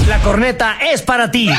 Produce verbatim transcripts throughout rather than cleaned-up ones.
La corneta es para ti.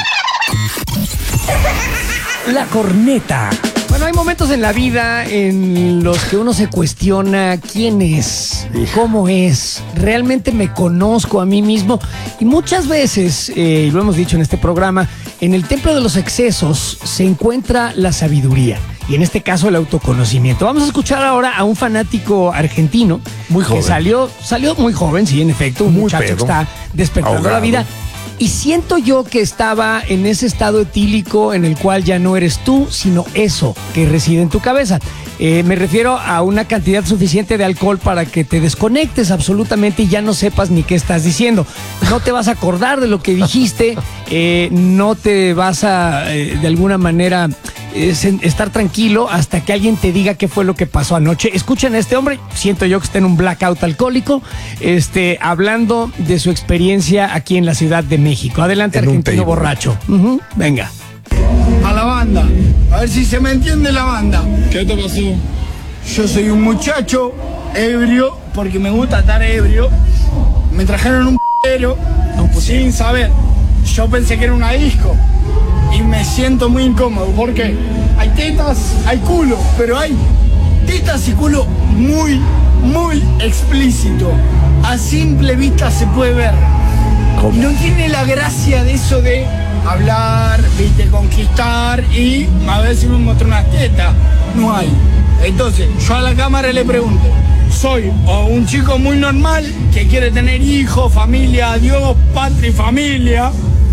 La corneta. Bueno, hay momentos en la vida en los que uno se cuestiona quién es, cómo es, realmente me conozco a mí mismo. Y muchas veces, eh, y lo hemos dicho en este programa, en el templo de los excesos se encuentra la sabiduría. Y en este caso el autoconocimiento. Vamos a escuchar ahora a un fanático argentino. Muy joven. Que salió, salió muy joven, sí, en efecto. Un Muy muchacho pedo. que está despertando Ahogado. la vida. Y siento yo que estaba en ese estado etílico en el cual ya no eres tú, sino eso que reside en tu cabeza. Eh, me refiero a una cantidad suficiente de alcohol para que te desconectes absolutamente y ya no sepas ni qué estás diciendo. No te vas a acordar de lo que dijiste, eh, no te vas a, eh, de alguna manera, eh, sen- estar tranquilo hasta que alguien te diga qué fue lo que pasó anoche. Escuchen a este hombre, siento yo que está en un blackout alcohólico, este, hablando de su experiencia aquí en la Ciudad de México. Adelante, En un argentino table. borracho. Ujú, venga. A la banda, a ver si se me entiende la banda. ¿Qué te pasó? Yo soy un muchacho ebrio, porque me gusta estar ebrio. Me trajeron un p***ero sin saber. Yo pensé que era una disco y me siento muy incómodo porque hay tetas, hay culo, pero hay tetas y culo muy, muy explícito. A simple vista se puede ver. ¿Cómo? No tiene la gracia de eso de hablar, viste, conquistar y a ver si me muestra una teta. No hay. Entonces, yo a la cámara le pregunto, ¿soy o un chico muy normal que quiere tener hijos, familia, Dios, patria y familia?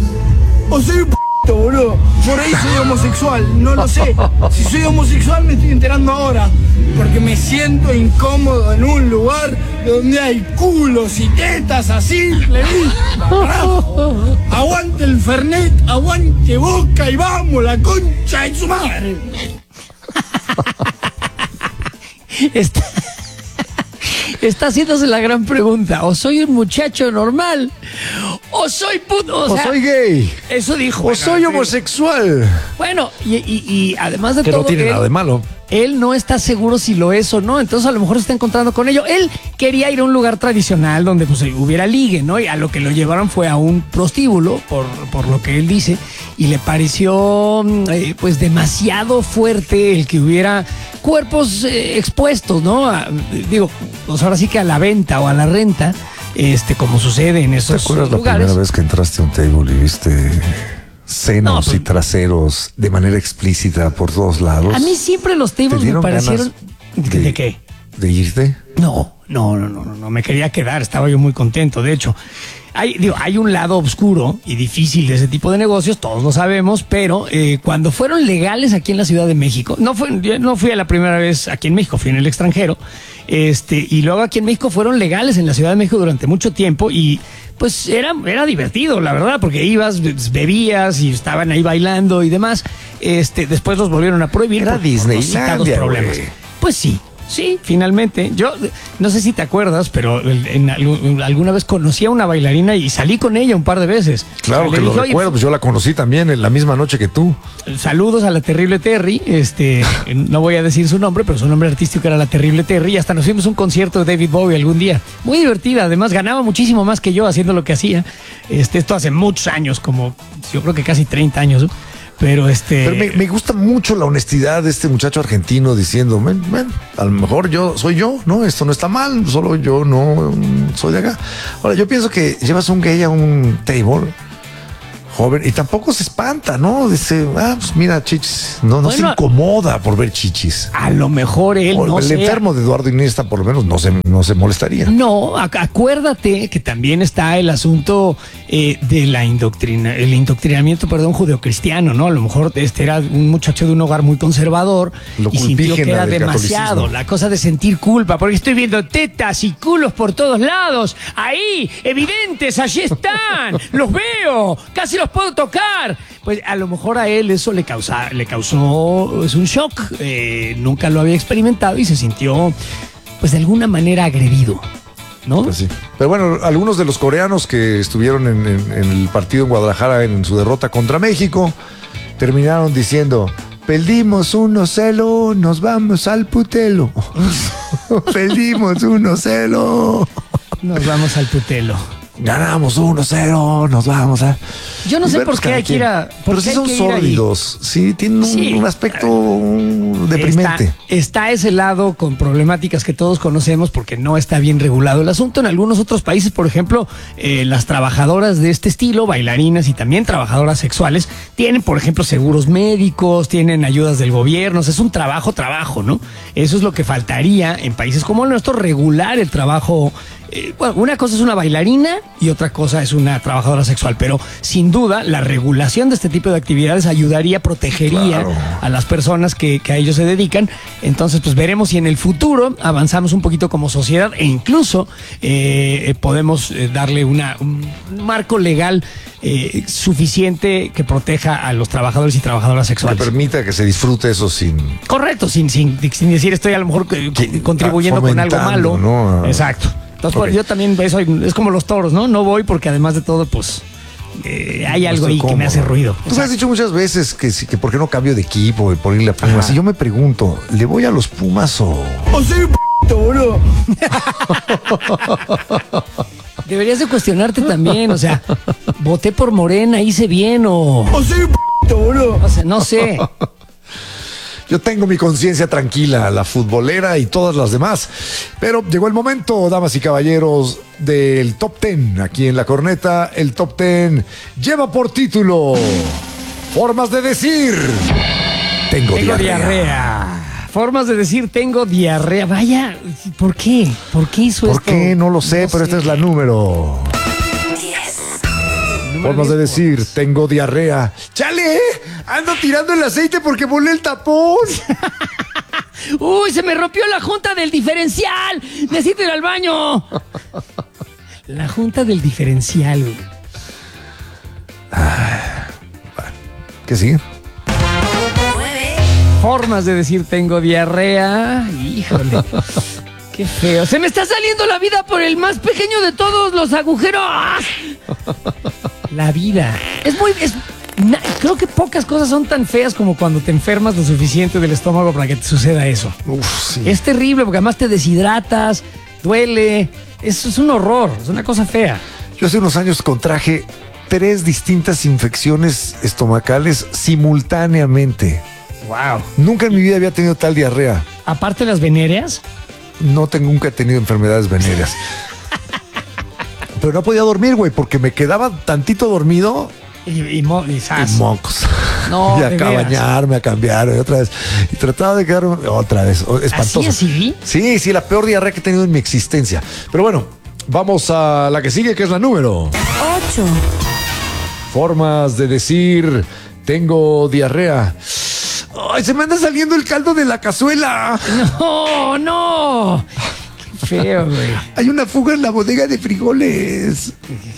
¿O soy un p***, boludo? Por ahí soy homosexual, no lo sé. Si soy homosexual me estoy enterando ahora, porque me siento incómodo en un lugar donde hay culos y tetas así, simple vista, carajo. Aguante el Fernet, aguante Boca y vamos, la concha de su madre. Está, está haciéndose la gran pregunta. O soy un muchacho normal, o soy puto. O, O sea, soy gay. Eso dijo. O Bueno, soy sí. homosexual. Bueno, y, y- y además de Que todo, no tiene él, nada de malo. él no está seguro si lo es o no, entonces a lo mejor se está encontrando con ello. Él quería ir a un lugar tradicional donde pues hubiera ligue, ¿no? Y a lo que lo llevaron fue a un prostíbulo, por, por lo que él dice, y le pareció eh, pues demasiado fuerte el que hubiera cuerpos eh, expuestos, ¿no? A- digo, pues ahora sí que a la venta o a la renta, este, como sucede en ¿Te esos acuerdas la lugares. primera vez que entraste a un table y viste senos No, pues- y traseros de manera explícita por todos lados? A mí siempre los tables me dieron parecieron... ganas ¿De, de- qué? ¿De irte? No, no, no, no, no, no, me quería quedar, estaba yo muy contento. De hecho, hay, digo, hay un lado oscuro y difícil de ese tipo de negocios, todos lo sabemos, pero eh, cuando fueron legales aquí en la Ciudad de México, no fue, yo no fui a la primera vez aquí en México, fui en el extranjero, este, y luego aquí en México fueron legales en la Ciudad de México durante mucho tiempo y pues era, era divertido, la verdad, porque ibas, bebías y estaban ahí bailando y demás. Este, después los volvieron a prohibir Era por- por los Disneylandia, citados problemas. güey. Pues sí. Sí, finalmente. Yo no sé si te acuerdas, pero en, en algún- alguna vez conocí a una bailarina y salí con ella un par de veces. Claro Le que lo dije, "Oye, recuerdo, pues yo la conocí también en la misma noche que tú. saludos a la terrible Terry, este, no voy a decir su nombre, pero su nombre artístico era la terrible Terry, y hasta nos fuimos a un concierto de David Bowie algún día. Muy divertida, además ganaba muchísimo más que yo haciendo lo que hacía. Este, esto hace muchos años, como yo creo que casi treinta años, ¿no? Pero este... Pero me, me gusta mucho la honestidad de este muchacho argentino diciendo, "Men, men, a lo mejor yo soy yo, ¿no? Esto no está mal, solo yo no mm, soy de acá". Ahora, yo pienso que llevas un gay a un table joven y tampoco se espanta, ¿no? Dice, ah, pues mira, chichis. No, no se Bueno, incomoda por ver chichis. a lo mejor él O no el sea- enfermo de Eduardo Iniesta, por lo menos, no se, no se molestaría. No, ac- acuérdate que también está el asunto eh, de la indoctrina, el indoctrinamiento, perdón, judeocristiano, ¿no? A lo mejor este era un muchacho de un hogar muy conservador Lo y sintió que culpígena era del demasiado, catolicismo. la cosa de sentir culpa, porque estoy viendo tetas y culos por todos lados, ahí, evidentes, allí están, los veo, casi los puedo tocar. Pues a lo mejor a él eso le causa, le causó es un shock, eh, nunca lo había experimentado y se sintió, pues de alguna manera agredido, ¿no? Pues sí. Pero bueno, algunos de los coreanos que estuvieron en, en- en el partido en Guadalajara en su derrota contra México terminaron diciendo: perdimos uno cero, nos vamos al putelo. Perdimos uno cero. Nos vamos al putelo. ganamos uno cero, nos vamos a... Yo no y sé verlos por qué cada hay que quien. ir a... Pero sí son sórdidos, sí, tienen un, Sí. un aspecto deprimente. Está, está ese lado con problemáticas que todos conocemos porque no está bien regulado el asunto. En algunos otros países, por ejemplo, eh, las trabajadoras de este estilo, bailarinas y también trabajadoras sexuales, tienen, por ejemplo, seguros médicos, tienen ayudas del gobierno. O sea, es un trabajo, trabajo, ¿no? Eso es lo que faltaría en países como el nuestro, regular el trabajo. Eh, bueno, una cosa es una bailarina y otra cosa es una trabajadora sexual, pero sin duda la regulación de este tipo de actividades ayudaría, protegería Claro. a las personas que, que a ellos se dedican. Entonces, pues veremos si en el futuro avanzamos un poquito como sociedad e incluso eh, eh, podemos eh, darle una, un marco legal eh, suficiente que proteja a los trabajadores y trabajadoras Que sexuales. permita que se disfrute eso sin... Correcto, sin, sin, sin decir estoy a lo mejor eh, Que- contribuyendo con algo fomentando, malo. ¿no? Ah. Exacto. Entonces, Ok. pues, yo también eso, es como los toros, ¿no? No voy porque además de todo, pues eh, hay No algo estoy ahí que me hace cómodo. ruido. Tú me has Exacto. dicho muchas veces que, sí, que por qué no cambio de equipo y por irle a Pumas. Ajá. Y yo me pregunto, ¿le voy a los Pumas o...? O soy un p***, boludo. Deberías de cuestionarte también, o sea, voté por Morena, hice bien o... O soy un p***, boludo. O sea, no sé. Yo tengo mi conciencia tranquila, la futbolera y todas las demás. Pero llegó el momento, damas y caballeros, del Top Ten. Aquí en La Corneta, el Top Ten lleva por título Formas de decir Tengo, Tengo diarrea. diarrea. Formas de decir tengo diarrea. Vaya, ¿por qué? ¿Por qué hizo ¿Por esto? qué? No lo sé, pero esta es la número. Número Formas de diez. decir, tengo diarrea. ¡Chale! Ando tirando el aceite porque volé el tapón. ¡Uy, se me rompió la junta del diferencial! ¡Necesito ir al baño! La junta del diferencial, güey. ¿Qué sigue? Formas de decir tengo diarrea. Híjole. Qué feo. Se me está saliendo la vida por el más pequeño de todos los agujeros. La vida. Es muy... es- na- creo que pocas cosas son tan feas como cuando te enfermas lo suficiente del estómago para que te suceda eso. Uf, sí. Es terrible porque además te deshidratas, duele. Eso es un horror. Es una cosa fea. Yo hace unos años contraje tres distintas infecciones estomacales simultáneamente. Wow. Nunca en mi vida había tenido tal diarrea. Aparte de las venéreas. No tengo, nunca he tenido enfermedades venéreas. Pero no podía dormir, güey, porque me quedaba tantito dormido Y, y, mo- y y sas. mocos. No, y a de ca- veras. bañarme, a cambiar, y otra vez. Y trataba de quedarme otra vez. oh, Espantoso. ¿Así, así? Sí, sí, la peor diarrea que he tenido en mi existencia. Pero bueno, vamos a la que sigue, que es la número. ocho, Formas de decir, tengo diarrea. Ay, se me anda saliendo el caldo de la cazuela. No, no. Qué feo, güey. Hay una fuga en la bodega de frijoles.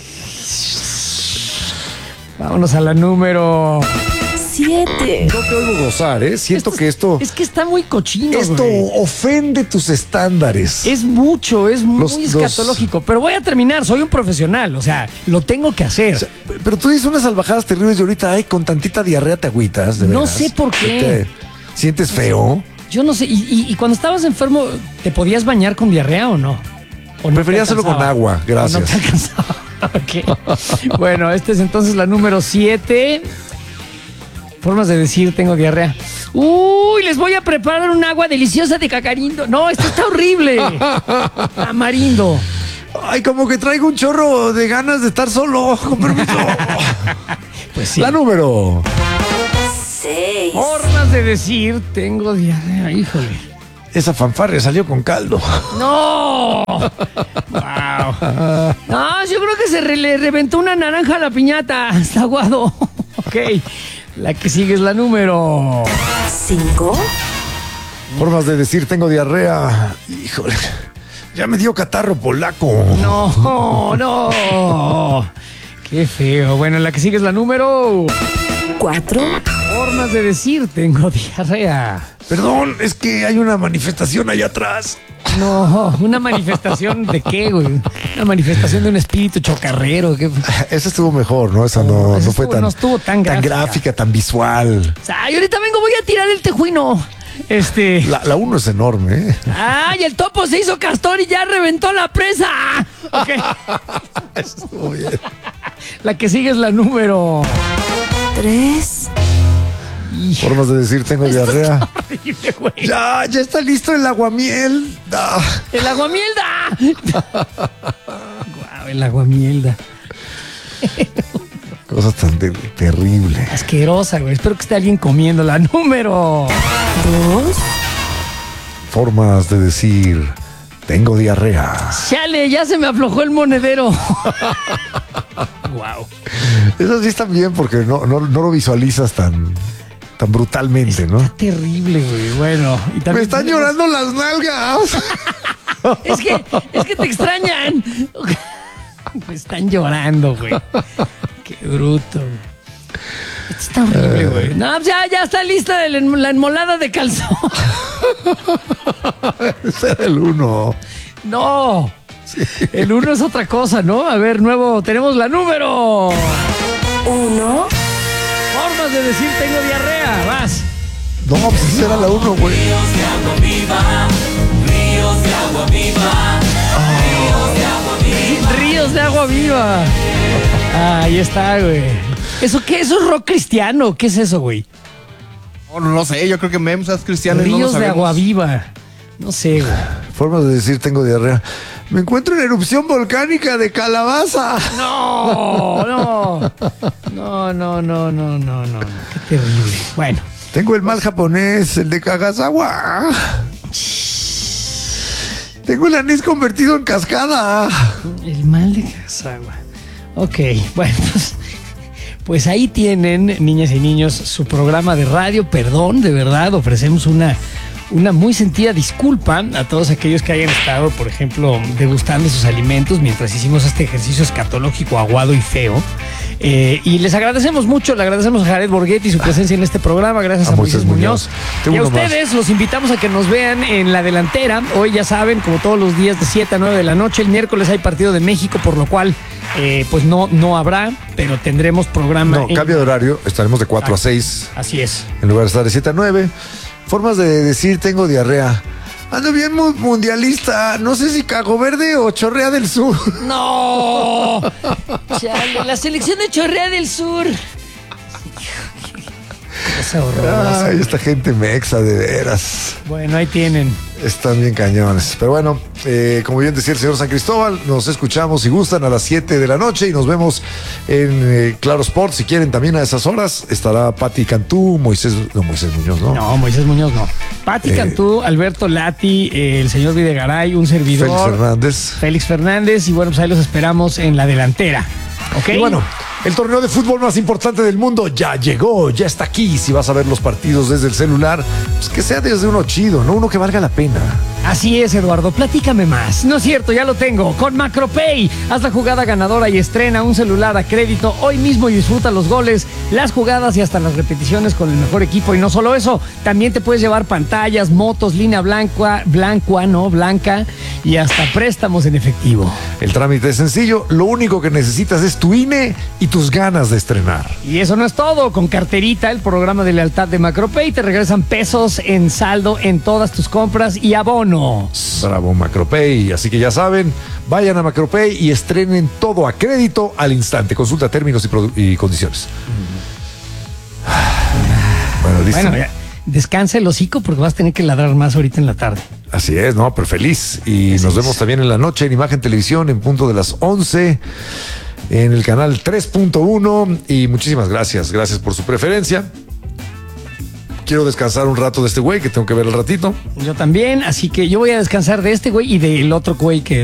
Vámonos a la número. siete, No te oigo gozar, ¿eh? Siento que esto, Es que está muy cochino, esto güey. ofende tus estándares. Es mucho, es muy Los- los- escatológico. Pero voy a terminar, soy un profesional. O sea, lo tengo que hacer. O sea, pero tú dices unas salvajadas terribles y ahorita, ay, con tantita diarrea te agüitas, de No veras. sé por qué. ¿Te sientes feo? Yo no sé. Y, y- y cuando estabas enfermo, ¿te podías bañar con diarrea o no? ¿O no Prefería te hacerlo con alcanzaba? agua, gracias. ¿O no te alcanzaba? Ok. Bueno, este es entonces la número siete. Formas de decir tengo diarrea. Uy, les voy a preparar un agua deliciosa de cacarindo. No, esto está horrible. Tamarindo. Ay, como que traigo un chorro de ganas de estar solo. Con permiso. Pues sí. La número. seis, Formas de decir tengo diarrea, híjole. Esa fanfarria salió con caldo. ¡No! ¡Wow! No, yo creo que se re- le reventó una naranja a la piñata. Está aguado. Ok. La que sigue es la número. cinco, Formas de decir tengo diarrea. Híjole. Ya me dio catarro polaco. No, no. Qué feo. Bueno, la que sigue es la número. cuatro, Formas de decir tengo diarrea. Perdón, es que hay una manifestación allá atrás. No, una manifestación de qué, güey. Una manifestación de un espíritu chocarrero. ¿Qué? Esa estuvo mejor, ¿no? Esa no, Esa no fue estuvo- tan, no estuvo tan gráfica. gráfica, tan visual. O sea, y ahorita vengo, voy a tirar el tejuino. Este. La, la uno es enorme, ¿eh? ¡Ay, el topo se hizo castor y ya reventó la presa! Ok. Estuvo bien. La que sigue es la número. Tres. Formas de decir tengo diarrea. Horrible, güey. Ya, ya está listo el aguamiel. Ah. ¡El aguamielda! Guau, el aguamielda. Cosa tan de- terrible. Asquerosa, güey. Espero que esté alguien comiendo la número. Dos. Formas de decir tengo diarrea. Chale, ya se me aflojó el monedero. Wow. Eso sí está bien porque no, no, no lo visualizas tan, tan brutalmente, ¿no? Terrible, güey. Bueno. Y Me también están tenemos- llorando las nalgas. Es que, es que te extrañan. Me están llorando, güey. Qué bruto. Esto está horrible, güey. No, pues ya, ya está lista el en- la enmolada de calzón. Ese era el uno. No. El uno es otra cosa, ¿no? A ver, nuevo, tenemos la número. Uno. Formas de decir tengo diarrea. Vas. No, pues ese era la uno, güey. Ríos de agua viva. Ah, ahí está, güey. ¿Eso qué? ¿Eso es rock cristiano? ¿Qué es eso, güey? No, no, no sé, yo creo que Memsas cristiano y no lo Ríos de sabemos. agua viva. No sé, güey. Formas de decir tengo diarrea. Me encuentro en erupción volcánica de Calabaza. No, no. No, no, no, no, no, no. Qué terrible. Bueno. Tengo el mal japonés, el de Kagasawa. Tengo el anís convertido en cascada. El mal de Kagasawa. Ok, bueno, pues, pues ahí tienen, niñas y niños, su programa de radio. Perdón, de verdad, ofrecemos una, una muy sentida disculpa a todos aquellos que hayan estado, por ejemplo, degustando sus alimentos mientras hicimos este ejercicio escatológico aguado y feo. Eh, y les agradecemos mucho, le agradecemos a Jared Borghetti su presencia en este programa, gracias a, A Moisés Moisés Muñoz. Muñoz. Tengo Y a uno más. ustedes los invitamos a que nos vean en la delantera. Hoy ya saben, como todos los días de siete a nueve de la noche. El miércoles hay partido de México, por lo cual eh, pues no, no habrá, pero tendremos programa. No, en- cambio de horario. Estaremos de cuatro a seis Así es. en lugar de estar de siete a nueve. Formas de decir tengo diarrea. Ando bien mu- mundialista. No sé si Cago Verde o Chorrea del Sur. ¡No! Chale, la selección de Chorrea del Sur. Cosa horrorosa. Ay, esta gente mexa, de veras. Bueno, ahí tienen. Están bien cañones. Pero bueno, eh, como bien decía el señor San Cristóbal, nos escuchamos si gustan a las siete de la noche y nos vemos en eh, Claro Sport. Si quieren también a esas horas estará Pati Cantú, Moisés, no, Moisés Muñoz, ¿no? No, Moisés Muñoz no. Pati Eh, Cantú, Alberto Lati, eh, el señor Videgaray, un servidor. Félix Fernández. Félix Fernández. Y bueno, pues ahí los esperamos en la delantera. ¿Ok? Y bueno, el torneo de fútbol más importante del mundo ya llegó, ya está aquí. Si vas a ver los partidos desde el celular, pues que sea desde uno chido, no uno que valga la pena. Así es, Eduardo, platícame más. No es cierto, ya lo tengo. Con Macropay, haz la jugada ganadora y estrena un celular a crédito hoy mismo y disfruta los goles, las jugadas y hasta las repeticiones con el mejor equipo. Y no solo eso, también te puedes llevar pantallas, motos, línea blanca, blanca, no, blanca y hasta préstamos en efectivo. El trámite es sencillo, lo único que necesitas es tu I N E y tus ganas de estrenar. Y eso no es todo. Con Carterita, el programa de lealtad de Macropay, te regresan pesos en saldo en todas tus compras y abonos. Bravo Macropay, así que ya saben, vayan a Macropay y estrenen todo a crédito al instante. Consulta términos y, produ- y condiciones. Bueno, listo. Bueno, ya, descansa el hocico porque vas a tener que ladrar más ahorita en la tarde. Así es, no, pero feliz. Y nos vemos también en la noche en Imagen Televisión en punto de las once en el canal tres punto uno. Y muchísimas gracias, gracias por su preferencia. Quiero descansar un rato de este güey que tengo que ver al ratito. Yo también, así que yo voy a descansar de este güey y del otro güey que